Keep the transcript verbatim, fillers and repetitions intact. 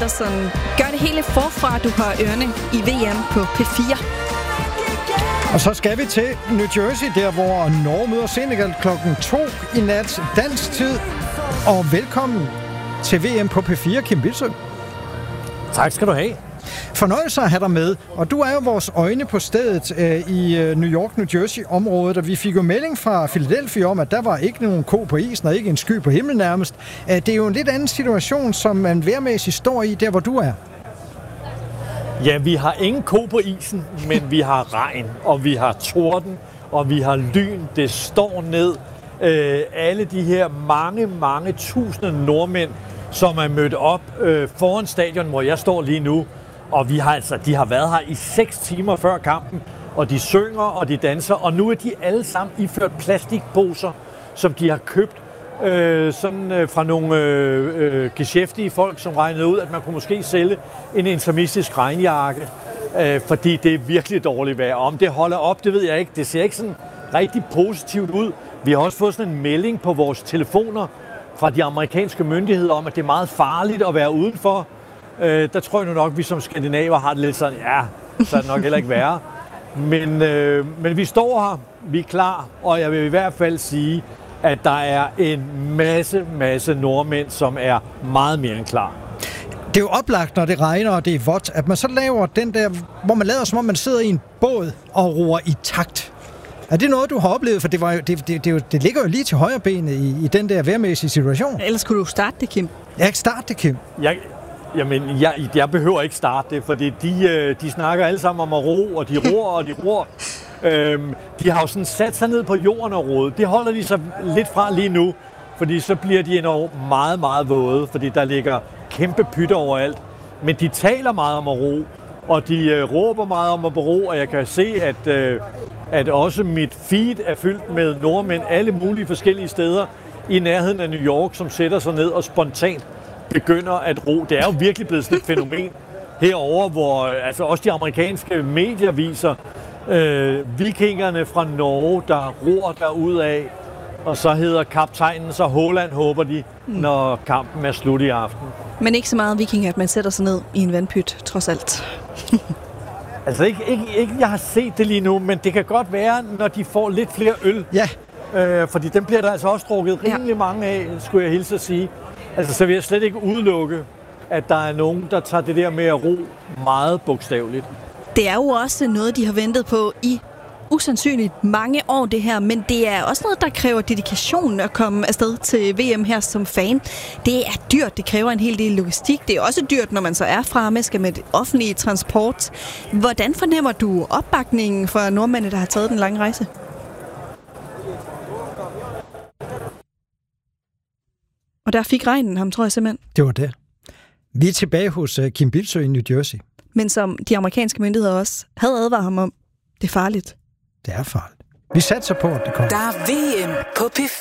Anderson. Gør det hele forfra, du har ørerne i V M på P fire. Og så skal vi til New Jersey, der hvor Norge møder Senegal klokken to i nat dansk tid. Og velkommen til V M på P fire, Kim Bildsøe. Tak skal du have. Fornøjelse at have dig med, og du er jo vores øjne på stedet øh, i øh, New York, New Jersey-området, og vi fik jo melding fra Philadelphia om, at der var ikke nogen ko på isen og ikke en sky på himlen nærmest. Øh, det er jo en lidt anden situation, som man vejrmæssigt står i, der hvor du er. Ja, vi har ingen ko på isen, men vi har regn, og vi har torden, og vi har lyn. Det står ned. Øh, alle de her mange, mange tusinde nordmænd, som er mødt op øh, foran stadion, hvor jeg står lige nu. Og vi har altså, de har været her i seks timer før kampen, og de synger, og de danser, og nu er de alle sammen iført plastikposer, som de har købt øh, sådan, øh, fra nogle øh, øh, geschæftige folk, som regnede ud, at man kunne måske sælge en intermistisk regnjakke, øh, fordi det er virkelig dårligt vejr. Om det holder op, det ved jeg ikke. Det ser ikke sådan rigtig positivt ud. Vi har også fået sådan en melding på vores telefoner fra de amerikanske myndigheder om, at det er meget farligt at være udenfor. Øh, der tror jeg nu nok, at vi som skandinaver har det lidt sådan, ja, så er det nok heller ikke værre. Men, øh, men vi står her, vi er klar, og jeg vil i hvert fald sige, at der er en masse, masse nordmænd, som er meget mere end klar. Det er jo oplagt, når det regner, og det er vådt, at man så laver den der, hvor man lader som om man sidder i en båd og roer i takt. Er det noget, du har oplevet? For det, var jo, det, det, det, det ligger jo lige til højre benet i, i den der vejrmæssige situation. Ellers kunne du starte det, Kim. Jeg kan starte det, Kim. Jeg, jamen, jeg, jeg behøver ikke starte det, fordi de, de snakker alle sammen om at ro, og de ror, og de ror. Øhm, de har jo sådan sat sig ned på jorden og roet. Det holder de sig lidt fra lige nu, fordi så bliver de enormt meget, meget våde, fordi der ligger kæmpe pytter overalt. Men de taler meget om at ro, og de øh, råber meget om at ro, og jeg kan se, at, øh, at også mit feed er fyldt med nordmænd alle mulige forskellige steder i nærheden af New York, som sætter sig ned og spontant begynder at ro. Det er jo virkelig blevet sådan et fænomen herover, hvor altså også de amerikanske medier viser øh, vikingerne fra Norge, der ror derudad, og så hedder kaptajnen så Haaland, håber de, mm. når kampen er slut i aften. Men ikke så meget viking, at man sætter sig ned i en vandpyt, trods alt. Altså ikke, ikke, ikke, jeg har set det lige nu, men det kan godt være, når de får lidt flere øl. Ja. Øh, fordi dem bliver der altså også drukket rimelig ja. mange af, skulle jeg hilse at sige. Altså, så vil jeg slet ikke udelukke, at der er nogen, der tager det der med at ro meget bogstaveligt. Det er jo også noget, de har ventet på i usandsynligt mange år, det her, men det er også noget, der kræver dedikation at komme afsted til V M her som fan. Det er dyrt, det kræver en hel del logistik. Det er også dyrt, når man så er fremme, skal med offentlig transport. Hvordan fornemmer du opbakningen for nordmændene, der har taget den lange rejse? Og der fik regnen ham, tror jeg simpelthen. Det var det. Vi er tilbage hos uh, Kim Bildsøe i New Jersey. Men som de amerikanske myndigheder også havde advaret ham om, det er farligt. Det er farligt. Vi satser på, at det kommer. Der er V M på P